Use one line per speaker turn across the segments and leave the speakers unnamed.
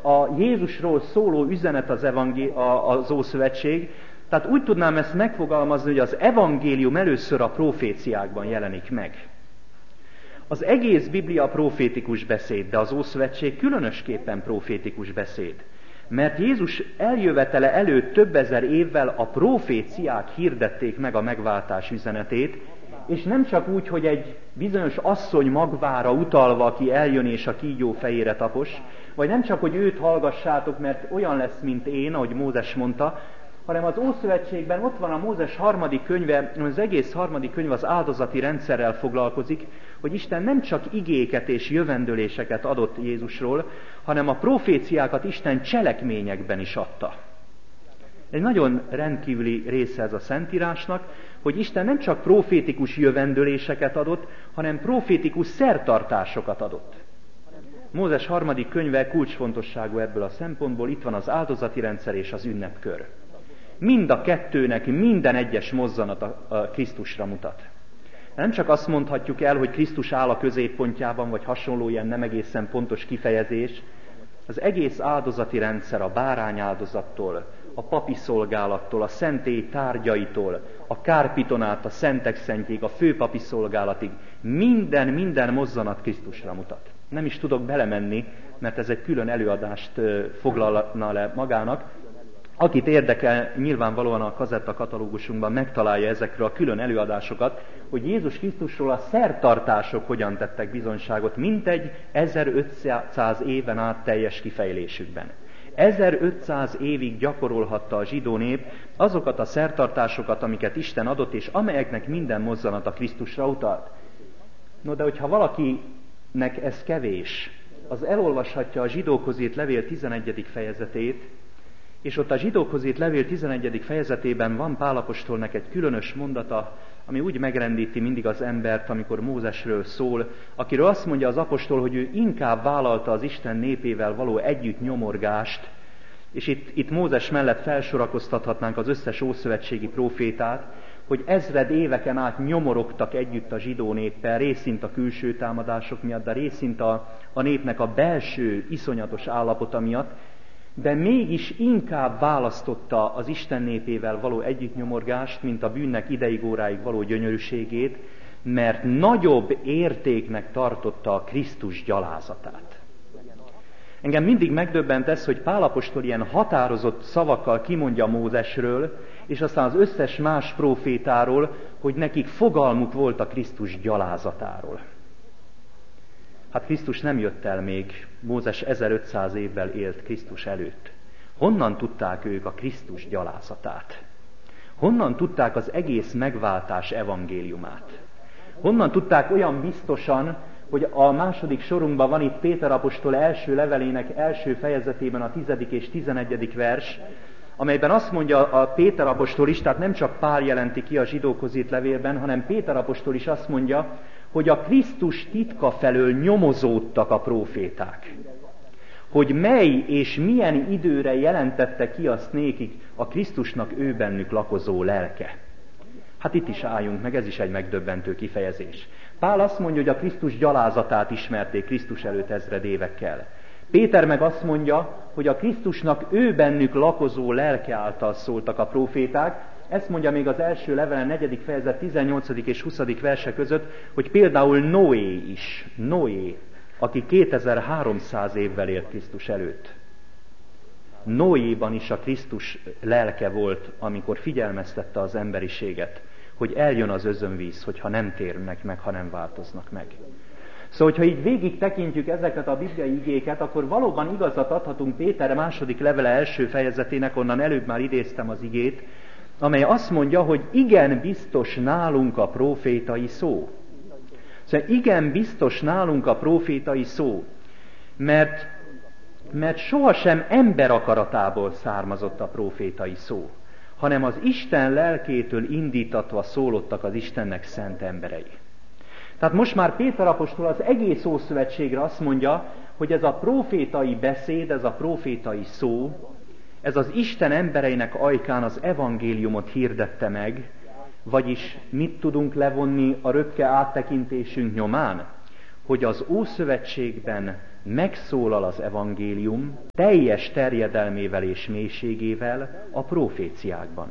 a Jézusról szóló üzenet az Ószövetség. Tehát úgy tudnám ezt megfogalmazni, hogy az evangélium először a proféciákban jelenik meg. Az egész Biblia profétikus beszéd, de az Ószövetség különösképpen profétikus beszéd. Mert Jézus eljövetele előtt több ezer évvel a proféciák hirdették meg a megváltás üzenetét, és nem csak úgy, hogy egy bizonyos asszony magvára utalva, aki eljön és a kígyó fejére tapos, vagy nem csak, hogy őt hallgassátok, mert olyan lesz, mint én, ahogy Mózes mondta, hanem az Ószövetségben ott van a Mózes 3. könyve, az egész 3. könyv az áldozati rendszerrel foglalkozik, hogy Isten nem csak igéket és jövendőléseket adott Jézusról, hanem a proféciákat Isten cselekményekben is adta. Egy nagyon rendkívüli része ez a Szentírásnak, hogy Isten nem csak profétikus jövendőléseket adott, hanem profétikus szertartásokat adott. Mózes 3. könyve kulcsfontosságú ebből a szempontból, itt van az áldozati rendszer és az ünnepkör. Mind a kettőnek minden egyes mozzanata a Krisztusra mutat. Nem csak azt mondhatjuk el, hogy Krisztus áll a középpontjában, vagy hasonló ilyen nem egészen pontos kifejezés. Az egész áldozati rendszer a bárányáldozattól, a papi szolgálattól, a szentély tárgyaitól, a kárpiton át a szentek szentjéig, a főpapi szolgálatig, minden mozzanat Krisztusra mutat. Nem is tudok belemenni, mert ez egy külön előadást foglalna le magának. Akit érdekel, nyilvánvalóan a kazetta katalógusunkban megtalálja ezekről a külön előadásokat, hogy Jézus Krisztusról a szertartások hogyan tettek bizonyságot, mintegy 1500 éven át teljes kifejlésükben. 1500 évig gyakorolhatta a zsidó nép azokat a szertartásokat, amiket Isten adott, és amelyeknek minden mozzanata Krisztusra utalt. No, de hogyha valakinek ez kevés, az elolvashatja a Zsidókhoz írt levél 11. fejezetét, és ott a Zsidókhoz írt levél 11. fejezetében van Pál apostolnak egy különös mondata, ami úgy megrendíti mindig az embert, amikor Mózesről szól, akiről azt mondja az apostol, hogy ő inkább vállalta az Isten népével való együtt nyomorgást, és itt Mózes mellett felsorakoztathatnánk az összes ószövetségi prófétát, hogy ezred éveken át nyomorogtak együtt a zsidó néppel, részint a külső támadások miatt, de részint a népnek a belső iszonyatos állapota miatt, de mégis inkább választotta az Isten népével való együttnyomorgást, mint a bűnnek ideig óráig való gyönyörűségét, mert nagyobb értéknek tartotta a Krisztus gyalázatát. Engem mindig megdöbbent ez, hogy Pál apostol ilyen határozott szavakkal kimondja Mózesről, és aztán az összes más prófétáról, hogy nekik fogalmuk volt a Krisztus gyalázatáról. Hát Krisztus nem jött el még, Mózes 1500 évvel élt Krisztus előtt. Honnan tudták ők a Krisztus gyalázatát? Honnan tudták az egész megváltás evangéliumát? Honnan tudták olyan biztosan, hogy a második sorunkban van itt Péter apostol első levelének első fejezetében a 10. és 11. vers, amelyben azt mondja a Péter apostol is, tehát nem csak Pál jelenti ki a zsidókhoz írt levélben, hanem Péter apostol is azt mondja, hogy a Krisztus titka felől nyomozódtak a próféták. Hogy mely és milyen időre jelentette ki azt nékik a Krisztusnak ő bennük lakozó lelke. Hát itt is álljunk meg, ez is egy megdöbbentő kifejezés. Pál azt mondja, hogy a Krisztus gyalázatát ismerték Krisztus előtt ezred évekkel. Péter meg azt mondja, hogy a Krisztusnak ő bennük lakozó lelke által szóltak a próféták. Ezt mondja még az első levelen 4. fejezet 18. és 20. verse között, hogy például Noé, aki 2300 évvel élt Krisztus előtt. Noéban is a Krisztus lelke volt, amikor figyelmeztette az emberiséget, hogy eljön az özönvíz, hogyha nem térnek meg, ha nem változnak meg. Szóval, hogyha így végig tekintjük ezeket a bibliai igéket, akkor valóban igazat adhatunk Péter második levele első fejezetének, onnan előbb már idéztem az igét, amely azt mondja, hogy igen biztos nálunk a prófétai szó. Szóval igen biztos nálunk a prófétai szó, mert sohasem ember akaratából származott a prófétai szó, hanem az Isten lelkétől indítatva szólottak az Istennek szent emberei. Tehát most már Péter apostol az egész Ószövetségre azt mondja, hogy ez a prófétai beszéd, ez a prófétai szó, ez az Isten embereinek ajkán az evangéliumot hirdette meg, vagyis mit tudunk levonni a röpke áttekintésünk nyomán? hogy az Ószövetségben megszólal az evangélium teljes terjedelmével és mélységével a proféciákban.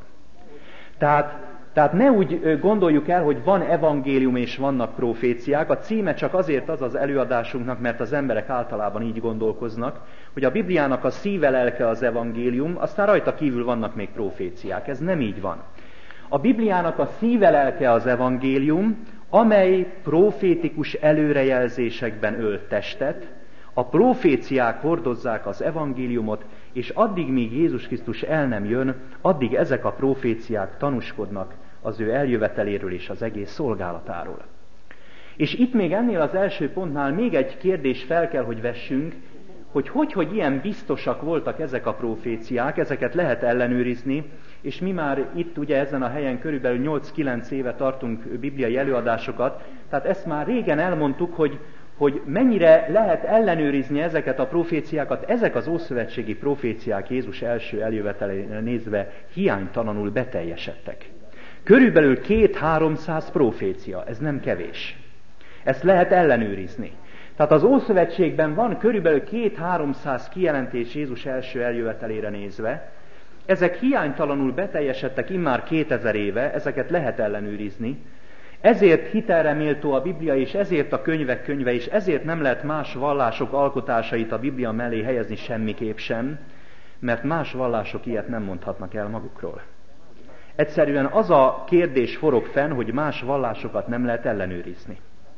Tehát ne úgy gondoljuk el, hogy van evangélium és vannak proféciák. A címe csak azért az előadásunknak, mert az emberek általában így gondolkoznak, hogy a Bibliának a szíve, lelke az evangélium, aztán rajta kívül vannak még proféciák. Ez nem így van. A Bibliának a szíve, lelke az evangélium, amely profétikus előrejelzésekben ölt testet, a proféciák hordozzák az evangéliumot, és addig, míg Jézus Krisztus el nem jön, addig ezek a proféciák tanúskodnak az ő eljöveteléről és az egész szolgálatáról. És itt még ennél az első pontnál még egy kérdés fel kell, hogy vessünk, hogy ilyen biztosak voltak ezek a proféciák, ezeket lehet ellenőrizni, és mi már itt ugye ezen a helyen körülbelül 8-9 éve tartunk bibliai előadásokat, tehát ezt már régen elmondtuk, hogy mennyire lehet ellenőrizni ezeket a proféciákat. Ezek az ószövetségi proféciák Jézus első eljövetelére nézve hiánytalanul beteljesedtek. Körülbelül 200-300 profécia, ez nem kevés. Ezt lehet ellenőrizni. Tehát az Ószövetségben van körülbelül 200-300 kijelentés Jézus első eljövetelére nézve. Ezek hiánytalanul beteljesedtek immár 2000 éve, ezeket lehet ellenőrizni. Ezért hitelre méltó a Biblia, és ezért a könyvek könyve, és ezért nem lehet más vallások alkotásait a Biblia mellé helyezni semmiképp sem, mert más vallások ilyet nem mondhatnak el magukról. Egyszerűen az a kérdés forog fenn, hogy más vallásokat nem lehet ellenőrizni.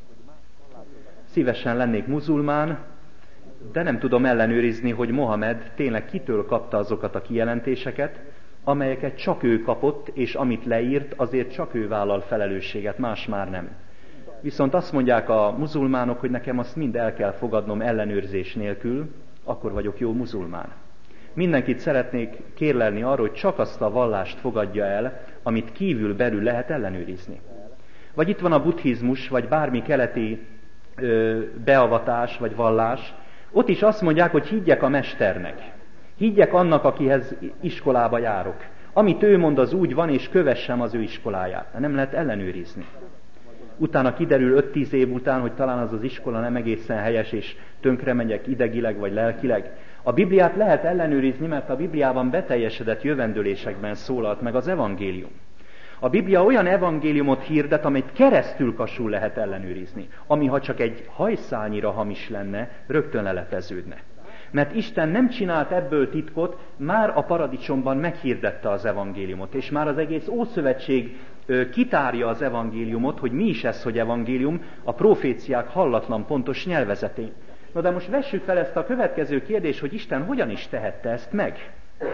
Szívesen lennék muzulmán, de nem tudom ellenőrizni, hogy Mohamed tényleg kitől kapta azokat a kijelentéseket, amelyeket csak ő kapott, és amit leírt, azért csak ő vállal felelősséget, más már nem. Viszont azt mondják a muzulmánok, hogy nekem azt mind el kell fogadnom ellenőrzés nélkül, akkor vagyok jó muzulmán. Mindenkit szeretnék kérlelni arra, hogy csak azt a vallást fogadja el, amit kívül-belül lehet ellenőrizni. Vagy itt van a buddhizmus, vagy bármi keleti beavatás, vagy vallás, ott is azt mondják, hogy higgyek a mesternek. Higgyek annak, akihez iskolába járok. Amit ő mond, az úgy van, és kövessem az ő iskoláját. De nem lehet ellenőrizni. Utána kiderül 5-10 év után, hogy talán az az iskola nem egészen helyes, és tönkre megyek idegileg vagy lelkileg. A Bibliát lehet ellenőrizni, mert a Bibliában beteljesedett jövendőlésekben szólalt meg az evangélium. A Biblia olyan evangéliumot hirdet, amelyet keresztül kasul lehet ellenőrizni, ami ha csak egy hajszálnyira hamis lenne, rögtön lelepeződne. Mert Isten nem csinált ebből titkot, már a paradicsomban meghirdette az evangéliumot, és már az egész Ószövetség kitárja az evangéliumot, hogy mi is ez, hogy evangélium, a proféciák hallatlan pontos nyelvezetén. Na de most vessük fel ezt a következő kérdést, hogy Isten hogyan is tehette ezt meg?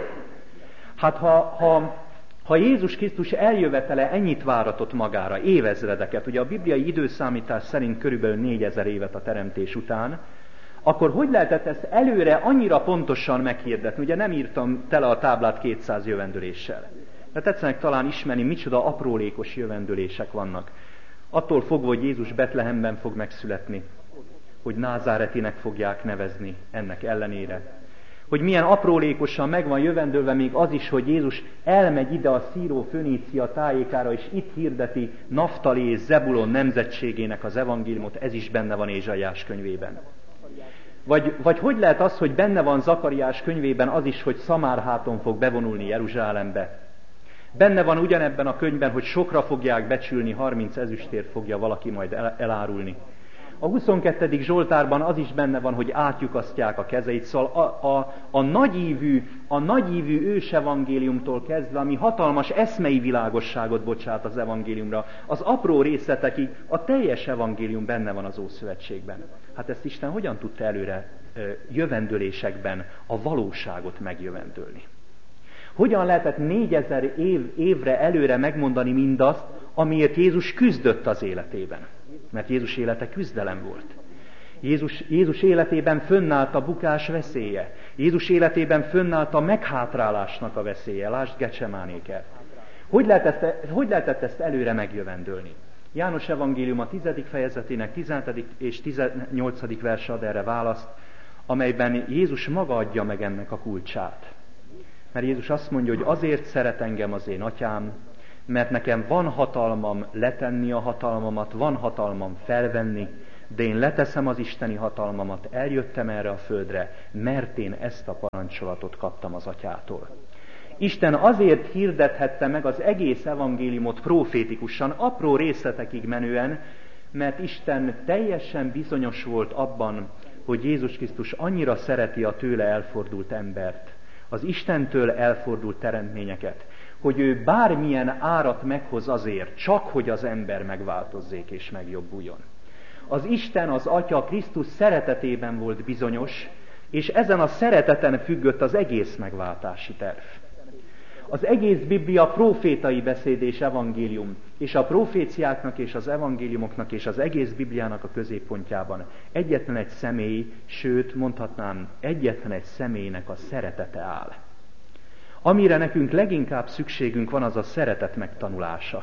Hát ha Jézus Krisztus eljövetele ennyit váratott magára, évezredeket, ugye a bibliai időszámítás szerint körülbelül 4000 évet a teremtés után, akkor hogy lehetett ezt előre annyira pontosan meghirdetni? Ugye nem írtam tele a táblát 200 jövendőléssel. De tetszenek talán ismerni, micsoda aprólékos jövendőlések vannak. Attól fogva, hogy Jézus Betlehemben fog megszületni, hogy Názáretinek fogják nevezni ennek ellenére. Hogy milyen aprólékosan meg van jövendőlve még az is, hogy Jézus elmegy ide a Szíró-Fönícia tájékára, és itt hirdeti Naftali és Zebulon nemzetségének az evangéliumot, ez is benne van Ézsaiás könyvében. Vagy hogy lehet az, hogy benne van Zakariás könyvében az is, hogy Szamárháton fog bevonulni Jeruzsálembe. Benne van ugyanebben a könyvben, hogy sokra fogják becsülni, 30 ezüstért fogja valaki majd elárulni. A 22. Zsoltárban az is benne van, hogy átlyukasztják a kezeit, szóval a nagyívű ősevangéliumtól kezdve, ami hatalmas eszmei világosságot bocsát az evangéliumra, az apró részletekig a teljes evangélium benne van az Ószövetségben. Hát ezt Isten hogyan tudta előre jövendőlésekben a valóságot megjövendölni? Hogyan lehetett 4000 évre előre megmondani mindazt, amiért Jézus küzdött az életében? Mert Jézus élete küzdelem volt. Jézus életében fönnállt a bukás veszélye. Jézus életében fönnállt a meghátrálásnak a veszélye. Lásd Gecsemánéket. Hogy lehetett ezt előre megjövendölni? János evangélium a 10. fejezetének 17. és 18. verse ad erre választ, amelyben Jézus maga adja meg ennek a kulcsát. Mert Jézus azt mondja, hogy azért szeret engem az én atyám, mert nekem van hatalmam letenni a hatalmamat, van hatalmam felvenni, de én leteszem az isteni hatalmamat, eljöttem erre a földre, mert én ezt a parancsolatot kaptam az Atyától. Isten azért hirdethette meg az egész evangéliumot profétikusan, apró részletekig menően, mert Isten teljesen bizonyos volt abban, hogy Jézus Krisztus annyira szereti a tőle elfordult embert, az Istentől elfordult teremtményeket, hogy ő bármilyen árat meghoz azért, csak hogy az ember megváltozzék és megjobbuljon. Az Isten, az Atya Krisztus szeretetében volt bizonyos, és ezen a szereteten függött az egész megváltási terv. Az egész Biblia profétai beszéd és evangélium, és a proféciáknak és az evangéliumoknak és az egész Bibliának a középpontjában egyetlen egy személy, sőt mondhatnám, egyetlen egy személynek a szeretete áll. Amire nekünk leginkább szükségünk van, az a szeretet megtanulása,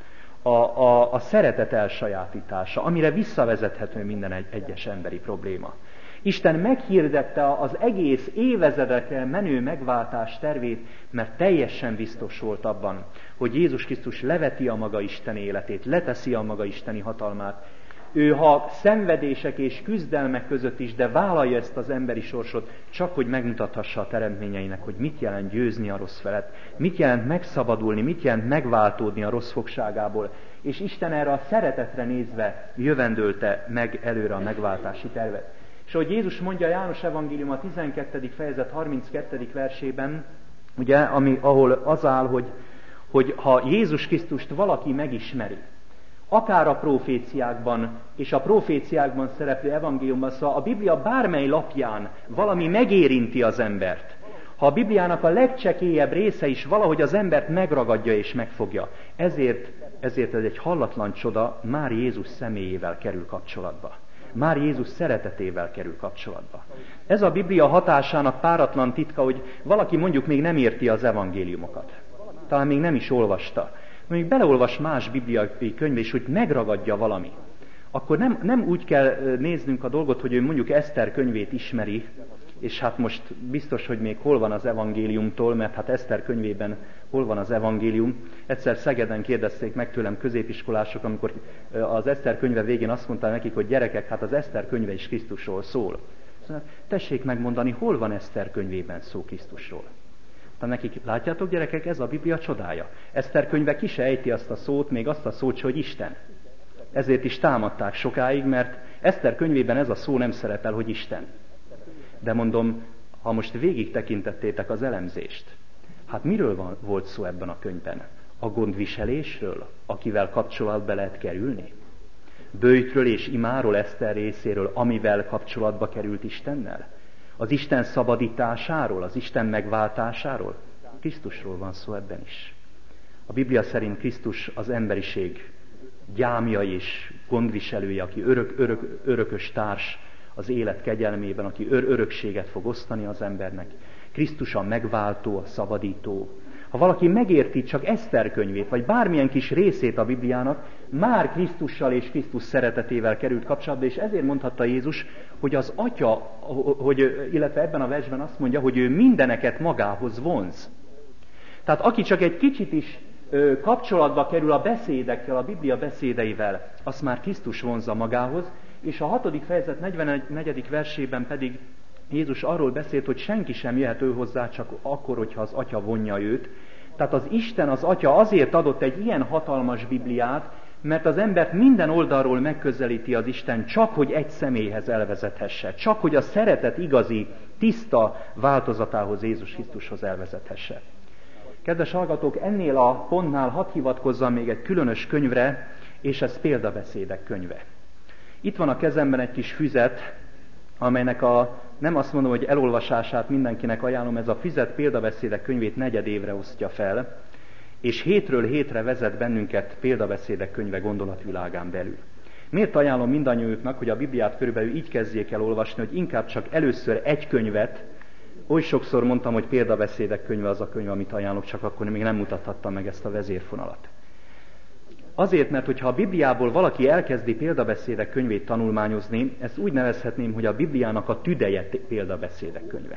a szeretet elsajátítása, amire visszavezethető minden egyes emberi probléma. Isten meghirdette az egész évezredekre menő megváltás tervét, mert teljesen biztos volt abban, hogy Jézus Krisztus leveti a maga Isten életét, leteszi a maga isteni hatalmát. Ő, ha szenvedések és küzdelmek között is, de vállalja ezt az emberi sorsot, csak hogy megmutathassa a teremtményeinek, hogy mit jelent győzni a rossz felett, mit jelent megszabadulni, mit jelent megváltódni a rossz fogságából. És Isten erre a szeretetre nézve jövendölte meg előre a megváltási tervet. És ahogy Jézus mondja a János evangélium a 12. fejezet 32. versében, ugye, ahol az áll, hogy ha Jézus Krisztust valaki megismeri, akár a proféciákban és a proféciákban szereplő evangéliumban, szóval a Biblia bármely lapján valami megérinti az embert, ha a Bibliának a legcsekélyebb része is valahogy az embert megragadja és megfogja, ezért ez egy hallatlan csoda, már Jézus személyével kerül kapcsolatba. Már Jézus szeretetével kerül kapcsolatba. Ez a Biblia hatásának páratlan titka, hogy valaki mondjuk még nem érti az evangéliumokat. Talán még nem is olvasta. Mondjuk beleolvas más bibliai könyvbe is, hogy megragadja valami. Akkor nem úgy kell néznünk a dolgot, hogy ő mondjuk Eszter könyvét ismeri, és hát most biztos, hogy még hol van az evangéliumtól, mert hát Eszter könyvében hol van az evangélium. Egyszer Szegeden kérdezték meg tőlem középiskolások, amikor az Eszter könyve végén azt mondták nekik, hogy gyerekek, hát az Eszter könyve is Krisztusról szól. Szóval tessék megmondani, hol van Eszter könyvében szó Krisztusról. Tehát nekik, látjátok gyerekek, ez a Biblia csodája. Eszter könyve ki se ejti azt a szót, még azt a szót, hogy Isten. Ezért is támadták sokáig, mert Eszter könyvében ez a szó nem szerepel, hogy Isten. De mondom, ha most végig tekintettétek az elemzést, hát miről volt szó ebben a könyvben? A gondviselésről, akivel kapcsolatba lehet kerülni? Böjtről és imáról Eszter részéről, amivel kapcsolatba került Istennel? Az Isten szabadításáról, az Isten megváltásáról? Krisztusról van szó ebben is. A Biblia szerint Krisztus az emberiség gyámja és gondviselője, aki örökös társ az élet kegyelmében, aki örökséget fog osztani az embernek. Krisztus a megváltó, a szabadító. Ha valaki megérti csak Eszter könyvét, vagy bármilyen kis részét a Bibliának, már Krisztussal és Krisztus szeretetével került kapcsolatba, és ezért mondhatta Jézus, hogy az Atya, illetve ebben a versben azt mondja, hogy ő mindeneket magához vonz. Tehát aki csak egy kicsit is kapcsolatba kerül a beszédekkel, a Biblia beszédeivel, azt már Krisztus vonzza magához, és a 6. fejezet 44. versében pedig Jézus arról beszélt, hogy senki sem jöhet ő hozzá, csak akkor, hogyha az Atya vonja őt. Tehát az Isten, az Atya azért adott egy ilyen hatalmas Bibliát, mert az embert minden oldalról megközelíti az Isten, csak hogy egy személyhez elvezethesse, csak hogy a szeretet igazi, tiszta változatához, Jézus Krisztushoz elvezethesse. Kedves hallgatók, ennél a pontnál hadd hivatkozzam még egy különös könyvre, és ez példabeszédek könyve. Itt van a kezemben egy kis füzet, amelynek nem azt mondom, hogy elolvasását mindenkinek ajánlom, ez a füzet példabeszédek könyvét 4 évre osztja fel, és hétről hétre vezet bennünket példabeszédek könyve gondolatvilágán belül. Miért ajánlom mindannyiuknak, hogy a Bibliát körülbelül így kezdjék el olvasni, hogy inkább csak először egy könyvet, oly sokszor mondtam, hogy példabeszédek könyve az a könyv, amit ajánlok, csak akkor még nem mutathattam meg ezt a vezérfonalat. Azért, mert hogyha a Bibliából valaki elkezdi példabeszédek könyvét tanulmányozni, ezt úgy nevezhetném, hogy a Bibliának a tüdeje példabeszédek könyve.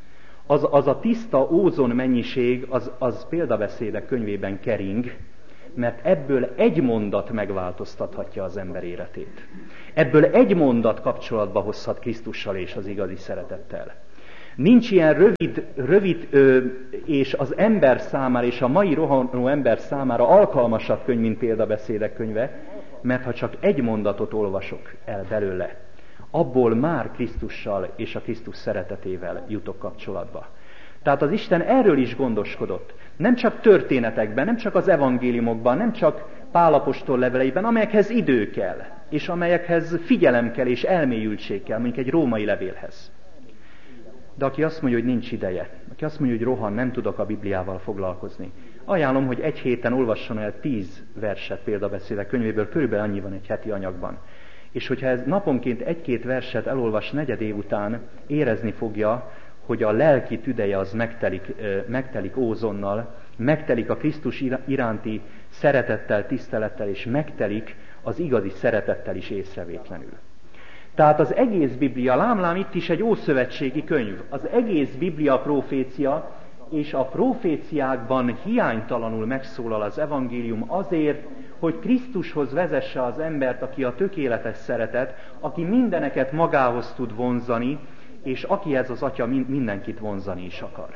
Az a tiszta ózon mennyiség, az példabeszédek könyvében kering, mert ebből egy mondat megváltoztathatja az ember életét. Ebből egy mondat kapcsolatba hozhat Krisztussal és az igazi szeretettel. Nincs ilyen rövid és az ember számára, és a mai rohanó ember számára alkalmasabb könyv, mint Példabeszédek könyve, mert ha csak egy mondatot olvasok el belőle, abból már Krisztussal és a Krisztus szeretetével jutok kapcsolatba. Tehát az Isten erről is gondoskodott. Nem csak történetekben, nem csak az evangéliumokban, nem csak Pál apostol leveleiben, amelyekhez idő kell, és amelyekhez figyelem kell és elmélyültség kell, mondjuk egy római levélhez. De aki azt mondja, hogy nincs ideje, aki azt mondja, hogy rohan, nem tudok a Bibliával foglalkozni, ajánlom, hogy egy héten olvasson el 10 verset Példabeszédek könyvéből, körülbelül annyi van egy heti anyagban. És hogyha ez naponként 1-2 verset elolvas negyed év után, érezni fogja, hogy a lelki tüdeje az megtelik ózonnal, megtelik a Krisztus iránti szeretettel, tisztelettel, és megtelik az igazi szeretettel is észrevétlenül. Tehát az egész Biblia, lám itt is egy ószövetségi könyv, az egész Biblia profécia, és a proféciákban hiánytalanul megszólal az evangélium azért, hogy Krisztushoz vezesse az embert, aki a tökéletes szeretet, aki mindeneket magához tud vonzani, és akihez az Atya mindenkit vonzani is akar.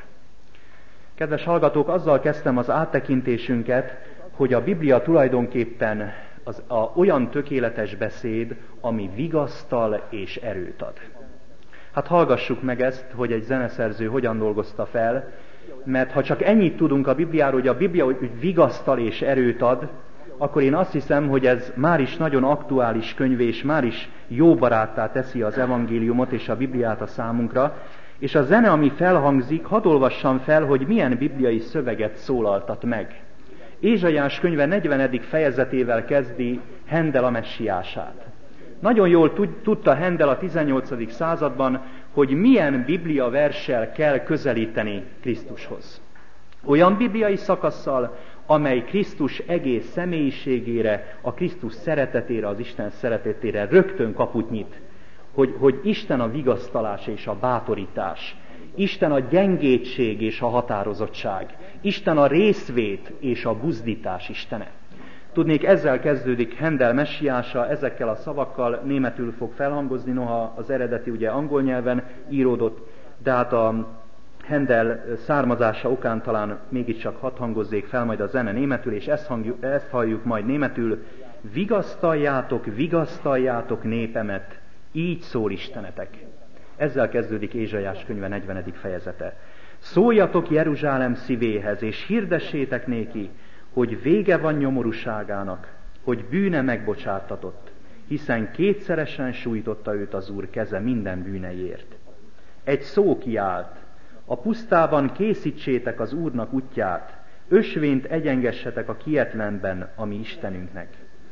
Kedves hallgatók, azzal kezdtem az áttekintésünket, hogy a Biblia tulajdonképpen olyan tökéletes beszéd, ami vigasztal és erőt ad. Hát hallgassuk meg ezt, hogy egy zeneszerző hogyan dolgozta fel, mert ha csak ennyit tudunk a Bibliáról, hogy a Biblia úgy vigasztal és erőt ad, akkor én azt hiszem, hogy ez már is nagyon aktuális könyv, és már is jó baráttá teszi az evangéliumot és a Bibliát a számunkra, és a zene, ami felhangzik, hadd olvassam fel, hogy milyen bibliai szöveget szólaltat meg. Ézsaiás könyve 40. fejezetével kezdi Hendel a messiását. Nagyon jól tudta Hendel a 18. században, hogy milyen biblia verssel kell közelíteni Krisztushoz. Olyan bibliai szakasszal, amely Krisztus egész személyiségére, a Krisztus szeretetére, az Isten szeretetére rögtön kaput nyit, hogy Isten a vigasztalás és a bátorítás, Isten a gyengétség és a határozottság, Isten a részvét és a buzdítás Istene. Tudnék, ezzel kezdődik Hendel messiása, ezekkel a szavakkal németül fog felhangozni, noha az eredeti ugye angol nyelven íródott, de hát a Hendel származása okán talán mégiscsak hadd hangozzék fel majd a zene németül, és ezt halljuk majd németül. Vigasztaljátok, vigasztaljátok népemet, így szól Istenetek. Ezzel kezdődik Ézsaiás könyve 40. fejezete. Szóljatok Jeruzsálem szívéhez, és hirdessétek néki, hogy vége van nyomorúságának, hogy bűne megbocsáttatott, hiszen kétszeresen sújtotta őt az Úr keze minden bűneiért. Egy szó kiált, a pusztában készítsétek az Úrnak útját, ösvényt egyengessetek a kietlenben, a mi Istenünknek.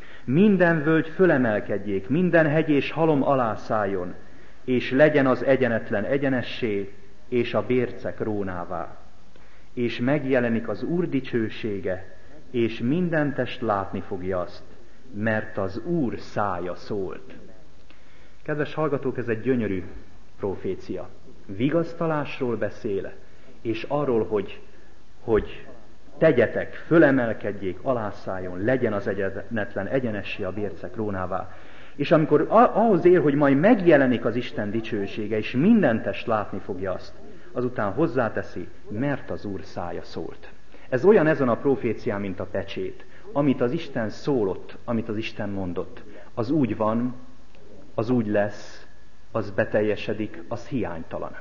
Minden völgy fölemelkedjék, minden hegy és halom alá szálljon, és legyen az egyenetlen egyenessé, és a bércek rónává. És megjelenik az Úr dicsősége, és minden test látni fogja azt, mert az Úr szája szólt. Kedves hallgatók, ez egy gyönyörű profécia. Vigasztalásról beszél, és arról, hogy tegyetek, fölemelkedjék, alászálljon, legyen az egyenetlen egyenessé, a bércek rónává. És amikor ahhoz ér, hogy majd megjelenik az Isten dicsősége, és minden test látni fogja azt, azután hozzáteszi, mert az Úr szája szólt. Ez olyan ezen a profécián, mint a pecsét. Amit az Isten szólott, amit az Isten mondott, az úgy van, az úgy lesz, az beteljesedik, az hiánytalan.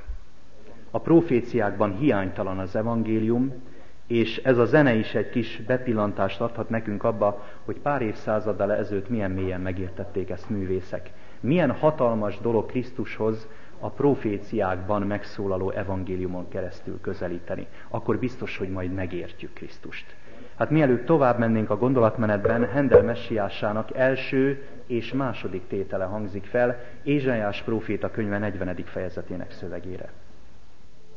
A proféciákban hiánytalan az evangélium, és ez a zene is egy kis bepillantást adhat nekünk abba, hogy pár évszázaddal ezelőtt milyen mélyen megértették ezt művészek. Milyen hatalmas dolog Krisztushoz a proféciákban megszólaló evangéliumon keresztül közelíteni. Akkor biztos, hogy majd megértjük Krisztust. Hát mielőtt tovább mennénk a gondolatmenetben, Hendel messiásának első és második tétele hangzik fel Ézsaiás próféta könyve 40. fejezetének szövegére.